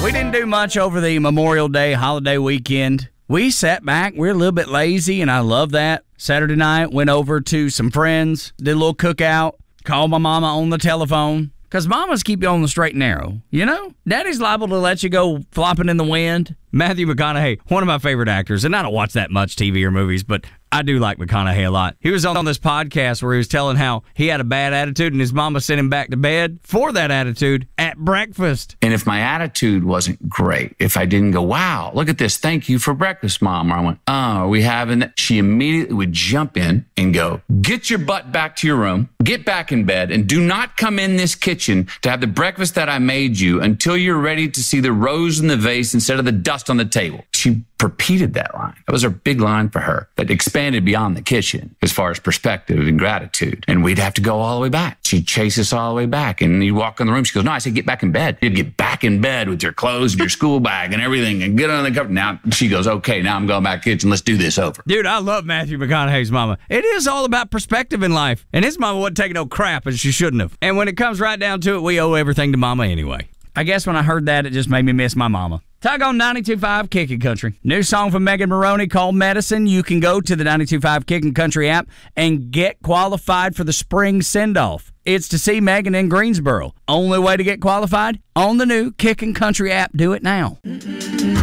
We didn't do much over the Memorial Day holiday weekend. We sat back. We're a little bit lazy, and I love that. Saturday night, went over to some friends, did a little cookout, called my mama on the telephone. Because mamas keep you on the straight and narrow, you know? Daddy's liable to let you go flopping in the wind. Matthew McConaughey, one of my favorite actors, and I don't watch that much TV or movies, but I do like McConaughey a lot. He was on this podcast where he was telling how he had a bad attitude and his mama sent him back to bed for that attitude at breakfast. And if my attitude wasn't great, if I didn't go, wow, look at this, thank you for breakfast, Mom, or I went, oh, are we having that? She immediately would jump in and go, get your butt back to your room, get back in bed, and do not come in this kitchen to have the breakfast that I made you until you're ready to see the rose in the vase instead of the dust on the table. She repeated that line. That was her big line for her that expanded beyond the kitchen as far as perspective and gratitude. And we'd have to go all the way back. She'd chase us all the way back. And you walk in the room. She goes, no, I said, get back in bed. You'd get back in bed with your clothes and your school bag and everything and get on the cover. Now she goes, okay, now I'm going back to the kitchen. Let's do this over. Dude, I love Matthew McConaughey's mama. It is all about perspective in life. And his mama wasn't taking no crap, and she shouldn't have. And when it comes right down to it, we owe everything to mama anyway. I guess when I heard that, it just made me miss my mama. Tug on 92.5 Kickin' Country. New song from Megan Maroney called Medicine. You can go to the 92.5 Kickin' Country app and get qualified for the spring send-off. It's to see Megan in Greensboro. Only way to get qualified? On the new Kickin' Country app. Do it now.